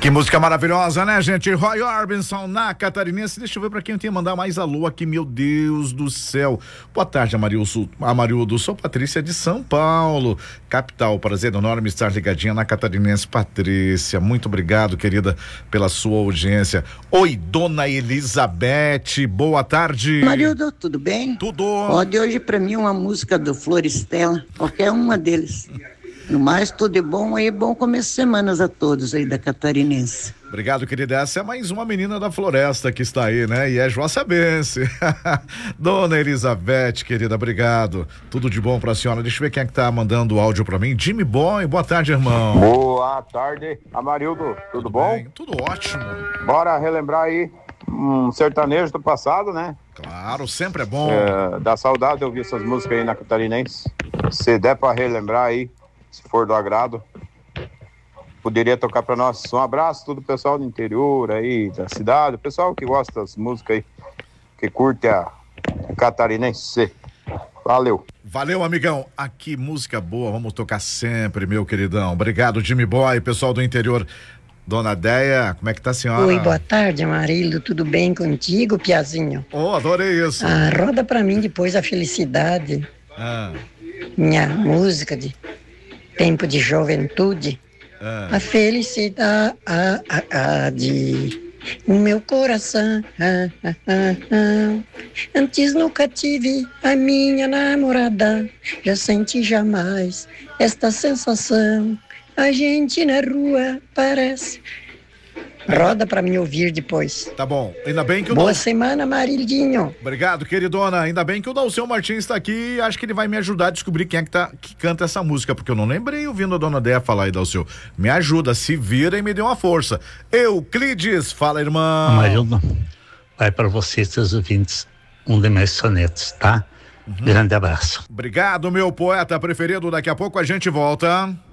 Que música maravilhosa, né, gente? Roy Orbison na Catarinense. Deixa eu ver pra quem tem que mandar mais alô aqui, meu Deus do céu. Boa tarde, Amarildo. Sou Patrícia de São Paulo, capital. Prazer enorme estar ligadinha na Catarinense. Patrícia, muito obrigado, querida, pela sua audiência. Oi, dona Elizabeth, boa tarde. Amarildo, tudo bem? Tudo. Ó, de hoje pra mim uma música do Floristela, qualquer uma deles. No mais, tudo é bom aí, bom começo de semanas a todos aí da Catarinense. Obrigado, querida. Essa é mais uma menina da floresta que está aí, né? E é joaçabense. Dona Elizabeth, querida, obrigado. Tudo de bom pra senhora. Deixa eu ver quem é que tá mandando o áudio pra mim. Jimmy Boy, boa tarde, irmão. Boa tarde, Amarildo. Tudo bom? Bem? Tudo ótimo. Bora relembrar aí um sertanejo do passado, né? Claro, sempre é bom. Dá saudade de ouvir essas músicas aí na Catarinense. Se der pra relembrar aí, se for do agrado, poderia tocar pra nós. Um abraço, todo o pessoal do interior aí, da cidade, o pessoal que gosta das músicas aí, que curte a Catarinense. Valeu. Valeu, amigão. Aqui, música boa, vamos tocar sempre, meu queridão. Obrigado, Jimmy Boy, pessoal do interior. Dona Deia, como é que tá a senhora? Oi, boa tarde, Amarildo. Tudo bem contigo, Piazinho? Oh, adorei isso. Roda pra mim depois a felicidade. Minha música de tempo de juventude. A felicidade no meu coração. Antes nunca tive a minha namorada. Já senti jamais esta sensação. A gente na rua parece. Roda pra me ouvir depois. Tá bom, ainda bem que o Boa semana, Marildinho. Obrigado, queridona. Ainda bem que o Dalceu Martins está aqui. Acho que ele vai me ajudar a descobrir quem é que canta essa música, porque eu não lembrei ouvindo a dona Déia falar aí, Dalceu. Me ajuda, se vira e me dê uma força. Euclides, fala, irmão. Amarildo, vai para vocês, seus ouvintes, um de meus sonetos, tá? Grande abraço. Obrigado, meu poeta preferido. Daqui a pouco a gente volta.